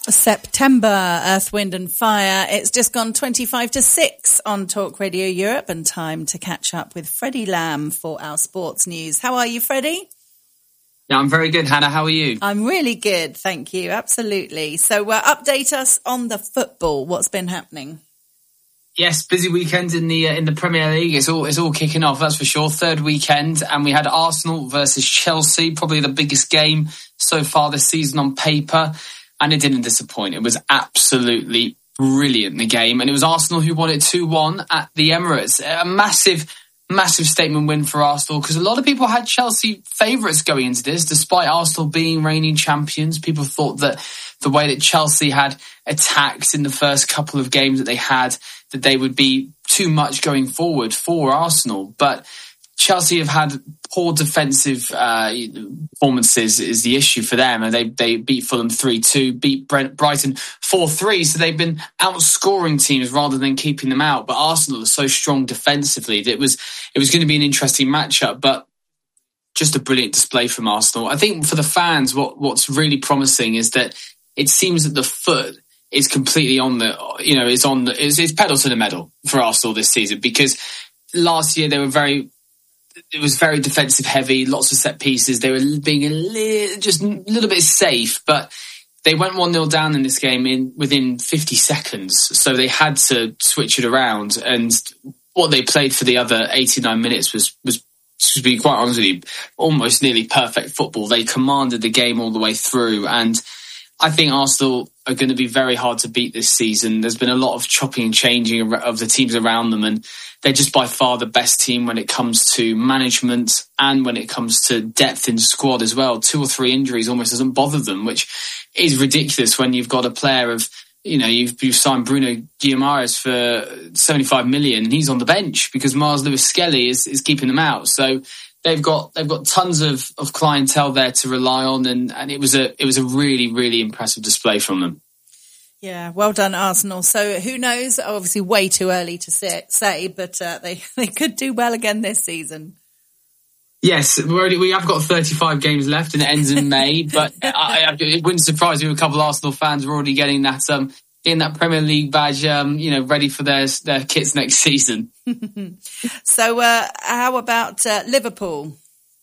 September, Earth, Wind and Fire. It's just gone 25-6 on Talk Radio Europe, and time to catch up with Freddie Lamb for our sports news. How are you, Freddie? Yeah, I'm very good, Hannah. How are you? I'm really good, thank you. Absolutely. So update us on the football. What's been happening? Yes, busy weekend in the Premier League. It's all kicking off, that's for sure. Third weekend, and we had Arsenal versus Chelsea, probably the biggest game so far this season on paper. And it didn't disappoint. It was absolutely brilliant, the game. And it was Arsenal who won it 2-1 at the Emirates. A massive statement win for Arsenal, because a lot of people had Chelsea favourites going into this, despite Arsenal being reigning champions. People thought that the way that Chelsea had attacked in the first couple of games that they had, that they would be too much going forward for Arsenal. But Chelsea have had poor defensive performances is the issue for them. And they beat Fulham 3-2, beat Brighton 4-3. So they've been outscoring teams rather than keeping them out. But Arsenal are so strong defensively that it was going to be an interesting matchup. But just a brilliant display from Arsenal. I think for the fans, what's really promising is that it seems that the foot is completely on it's pedal to the metal for Arsenal this season, because last year it was very defensive heavy, lots of set pieces. They were being just a little bit safe, but they went 1-0 down in this game within 50 seconds. So they had to switch it around. And what they played for the other 89 minutes was to be quite honest with you, almost nearly perfect football. They commanded the game all the way through. And I think Arsenal are going to be very hard to beat this season. There's been a lot of chopping and changing of the teams around them, and they're just by far the best team when it comes to management and when it comes to depth in squad as well. 2 or 3 injuries almost doesn't bother them, which is ridiculous when you've got a player of, you've signed Bruno Guimaraes for 75 million and he's on the bench because Miles Lewis-Skelly is keeping them out. So they've got tons of clientele there to rely on, and it was a really, really impressive display from them. Yeah, well done, Arsenal. So who knows? Obviously, way too early to say, but they could do well again this season. Yes, we have got 35 games left, and it ends in May. But it wouldn't surprise me if a couple of Arsenal fans are already getting that Premier League badge, ready for their kits next season. So, how about Liverpool?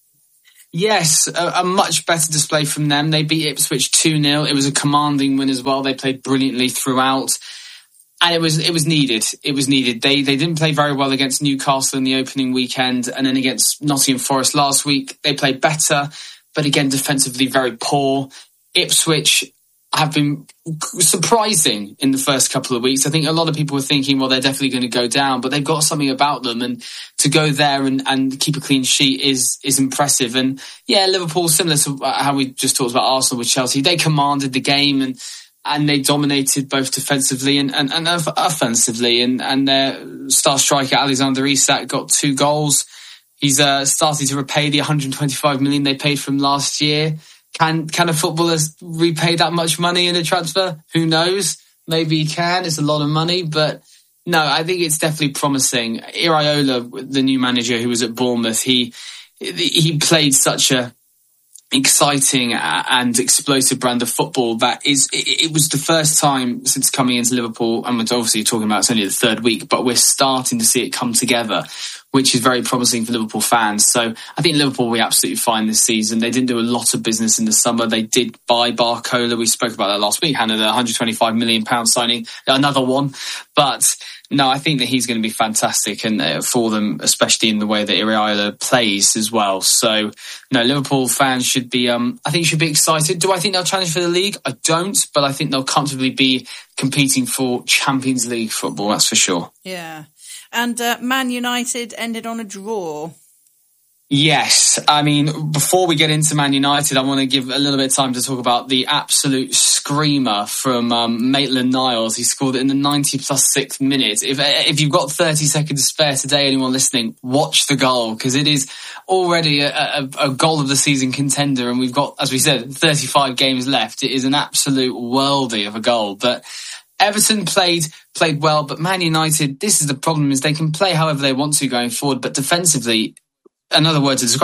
Yes, a much better display from them. They beat Ipswich 2-0. It was a commanding win as well. They played brilliantly throughout. And it was needed. It was needed. They didn't play very well against Newcastle in the opening weekend, and then against Nottingham Forest last week, they played better, but again, defensively very poor. Ipswich have been surprising in the first couple of weeks. I think a lot of people were thinking, well, they're definitely going to go down, but they've got something about them, and to go there and keep a clean sheet is impressive. And yeah, Liverpool, similar to how we just talked about Arsenal with Chelsea, they commanded the game and they dominated both defensively and offensively. And their star striker, Alexander Isak, got 2 goals. He's starting to repay the 125 million they paid from last year. Can a footballer repay that much money in a transfer? Who knows? Maybe he can. It's a lot of money, but no, I think it's definitely promising. Iraola, the new manager who was at Bournemouth, he played such a exciting and explosive brand of football that it was the first time since coming into Liverpool, and we're obviously talking about it's only the 3rd week, but we're starting to see it come together, which is very promising for Liverpool fans. So I think Liverpool will be absolutely fine this season. They didn't do a lot of business in the summer. They did buy Barcola. We spoke about that last week, Hannah, the £125 million signing, another one. But no, I think that he's going to be fantastic, and for them, especially in the way that Iraola plays as well. So no, Liverpool fans should be, excited. Do I think they'll challenge for the league? I don't, but I think they'll comfortably be competing for Champions League football, that's for sure. Yeah. And Man United ended on a draw. Yes. I mean, before we get into Man United, I want to give a little bit of time to talk about the absolute screamer from Maitland-Niles. He scored it in the 90+6 minute. If you've got 30 seconds to spare today, anyone listening, watch the goal, because it is already a goal of the season contender, and we've got, as we said, 35 games left. It is an absolute worldie of a goal. But Everton played well, but Man United, this is the problem, is they can play however they want to going forward, but defensively, another word to describe it,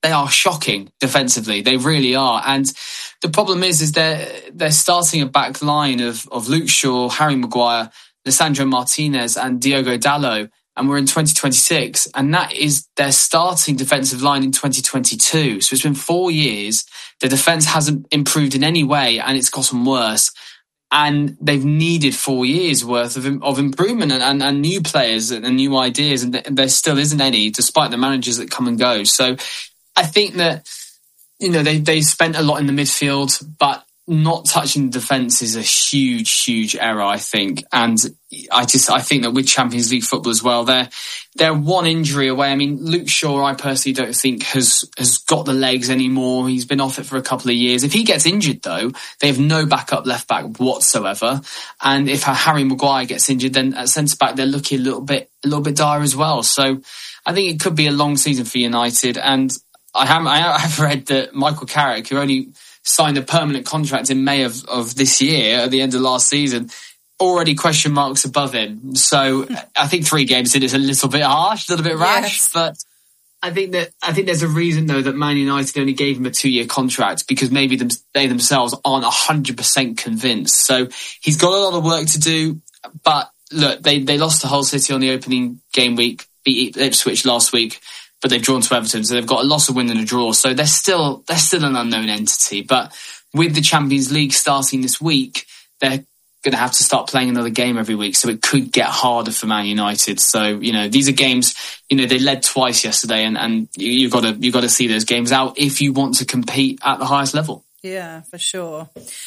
they are shocking defensively. They really are. And the problem is they're starting a back line of Luke Shaw, Harry Maguire, Lisandro Martinez and Diogo Dalot. And we're in 2026. And that is their starting defensive line in 2022. So it's been 4 years. The defence hasn't improved in any way and it's gotten worse. And they've needed 4 years worth of improvement and new players and new ideas, and there still isn't any, despite the managers that come and go. So I think that, you know, they spent a lot in the midfield, but not touching the defence is a huge error, I think. And I think that with Champions League football as well, they're one injury away. I mean, Luke Shaw, I personally don't think has got the legs anymore. He's been off it for a couple of years. If he gets injured, though, they have no backup left back whatsoever. And if Harry Maguire gets injured, then at centre back they're looking a little bit dire as well. So I think it could be a long season for United. And I have read that Michael Carrick, who only signed a permanent contract in May of this year, at the end of last season, already question marks above him. So I think 3 games in is a little bit harsh, a little bit rash, yes. But I think there's a reason though that Man United only gave him a 2-year contract, because maybe they themselves aren't 100% convinced. So he's got a lot of work to do. But look, they lost to Hull City on the opening game week, beat Ipswich last week, but they've drawn to Everton, so they've got a loss, a win and a draw. So they're still an unknown entity. But with the Champions League starting this week, they're going to have to start playing another game every week. So it could get harder for Man United. So, you know, these are games, you know, they led twice yesterday, and you've got to see those games out if you want to compete at the highest level. Yeah, for sure.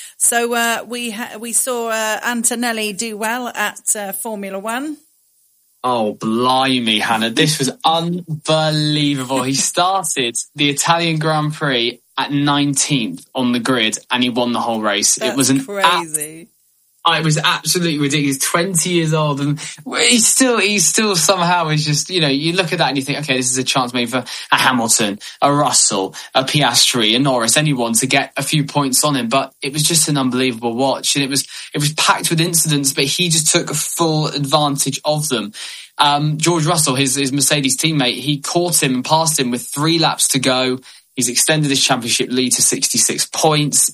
So we saw Antonelli do well at Formula One. Oh, blimey, Hannah. This was unbelievable. He started the Italian Grand Prix at 19th on the grid and he won the whole race. That's it was crazy. It was absolutely ridiculous. 20 years old, and he's still somehow is just, you know, you look at that and you think, okay, this is a chance maybe for a Hamilton, a Russell, a Piastri, a Norris, anyone to get a few points on him. But it was just an unbelievable watch, and it was packed with incidents, but he just took full advantage of them. George Russell, his Mercedes teammate, he caught him and passed him with 3 laps to go. He's extended his championship lead to 66 points.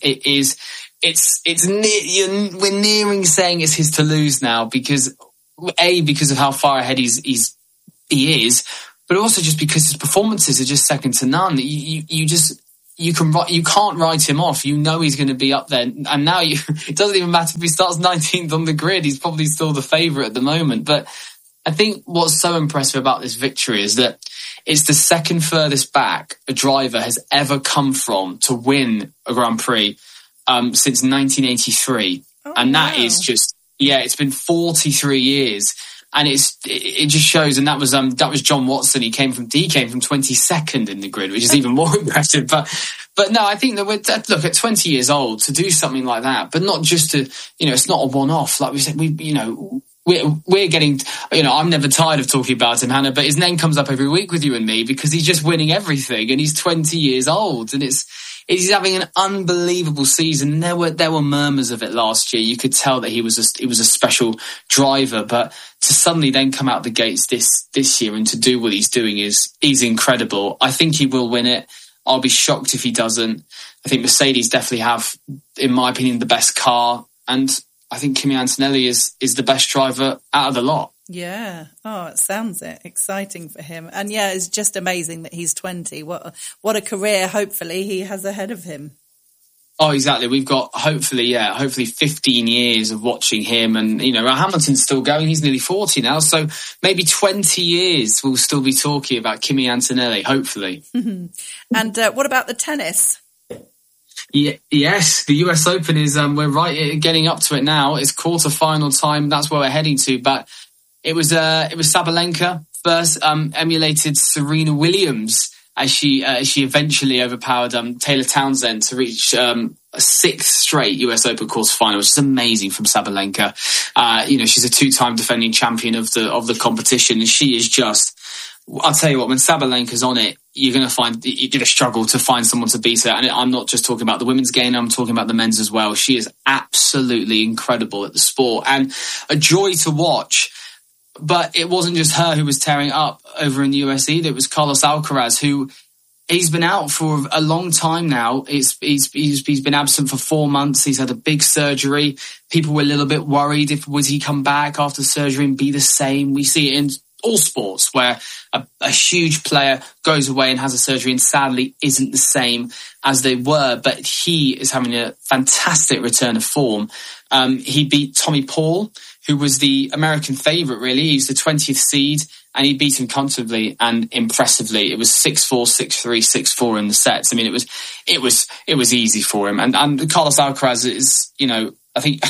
We're nearing saying it's his to lose now, because of how far ahead he is, but also just because his performances are just second to none. You can't write him off. You know he's going to be up there, and now it doesn't even matter if he starts 19th on the grid. He's probably still the favourite at the moment. But I think what's so impressive about this victory is that it's the second furthest back a driver has ever come from to win a Grand Prix since 1983. And that is just, it's been 43 years. And it just shows, and that was John Watson. He came from 22nd in the grid, which is even more impressive. But no, I think that look, at 20 years old to do something like that, but not just to, you know, it's not a one-off. Like we said, we're getting, you know, I'm never tired of talking about him, Hannah, but his name comes up every week with you and me because he's just winning everything, and he's 20 years old, and he's having an unbelievable season. And there were murmurs of it last year. You could tell that he was a special driver, but to suddenly then come out the gates this year and to do what he's doing is incredible. I think he will win it. I'll be shocked if he doesn't. I think Mercedes definitely have, in my opinion, the best car, and I think Kimi Antonelli is the best driver out of the lot. Yeah. Oh, it sounds exciting for him. And yeah, it's just amazing that he's 20. What a career, hopefully, he has ahead of him. Oh, exactly. We've got hopefully 15 years of watching him. And, you know, Hamilton's still going. He's nearly 40 now. So maybe 20 years we'll still be talking about Kimi Antonelli, hopefully. And what about the tennis? Yes, the US Open is, we're getting up to it now. It's quarter-final time. That's where we're heading to. But it was Sabalenka first, emulated Serena Williams as she eventually overpowered Taylor Townsend to reach a 6th straight US Open quarter-final, which is amazing from Sabalenka. You know, she's a 2-time defending champion of the competition, and she is just, I'll tell you what, when Sabalenka's on it, you're going to struggle to find someone to beat her. And I'm not just talking about the women's game, I'm talking about the men's as well. She is absolutely incredible at the sport and a joy to watch. But it wasn't just her who was tearing up over in the US either. It was Carlos Alcaraz, who He's been out for a long time now. He's been absent for 4 months. He's had a big surgery. People were a little bit worried would he come back after surgery and be the same. We see it in all sports where a huge player goes away and has a surgery and sadly isn't the same as they were. But he is having a fantastic return of form. He beat Tommy Paul, who was the American favourite, really. He's the 20th seed, and he beat him comfortably and impressively. It was 6-4, 6-3, 6-4 in the sets. I mean, it was easy for him. And Carlos Alcaraz is, I think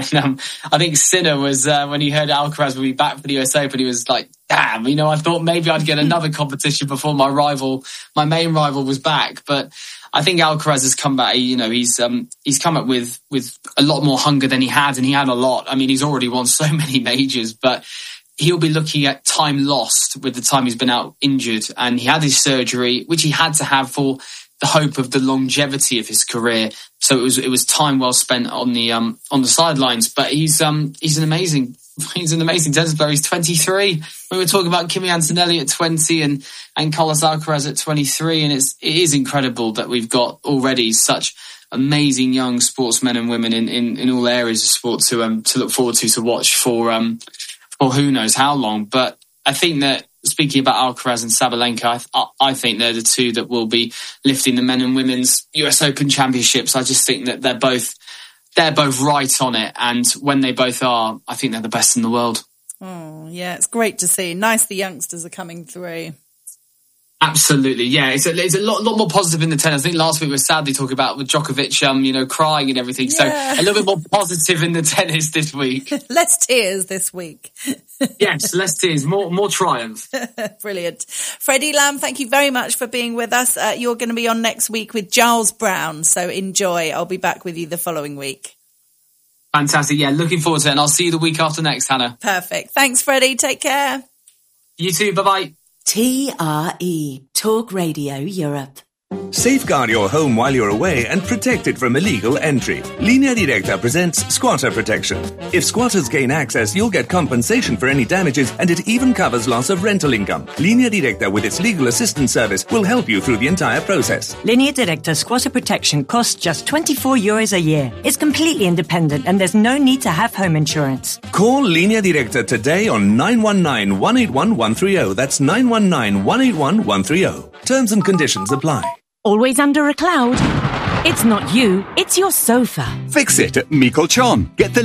Sinner was, when he heard Alcaraz would be back for the US Open, he was like, damn, I thought maybe I'd get another competition before my main rival was back. But I think Alcaraz has come back, he's come up with a lot more hunger than he had, and he had a lot. I mean, he's already won so many majors, but he'll be looking at time lost with the time he's been out injured. And he had his surgery, which he had to have for the hope of the longevity of his career. So it was time well spent on the sidelines. But he's an amazing tennis player. He's 23. We were talking about Kimi Antonelli at 20 and Carlos Alcaraz at 23, and it is incredible that we've got already such amazing young sportsmen and women in all areas of sport to look forward to watch for who knows how long. But I think that, speaking about Alcaraz and Sabalenka, I think they're the two that will be lifting the men and women's US Open championships. I just think that they're both right on it, and when they both are, I think they're the best in the world. Oh, yeah, it's great to see. Nice the youngsters are coming through. Absolutely, yeah. It's a lot more positive in the tennis. I think last week we were sadly talking about with Djokovic, crying and everything. Yeah. So a little bit more positive in the tennis this week. Less tears this week. Yes, less tears, more triumph. Brilliant. Freddie Lamb, thank you very much for being with us. You're going to be on next week with Giles Brown, so enjoy. I'll be back with you the following week. Fantastic. Yeah, looking forward to it, and I'll see you the week after next, Hannah. Perfect. Thanks, Freddie. Take care. You too. Bye-bye. TRE, Talk Radio Europe. Safeguard your home while you're away and protect it from illegal entry. Linea Directa presents Squatter Protection. If squatters gain access, you'll get compensation for any damages, and it even covers loss of rental income. Linea Directa, with its legal assistance service, will help you through the entire process. Linea Directa Squatter Protection costs just €24 a year. It's completely independent, and there's no need to have home insurance. Call Linea Directa today on 919-181-130. That's 919-181-130. Terms and conditions apply. Always under a cloud? It's not you, it's your sofa. Fix it at Miko Chon. Get the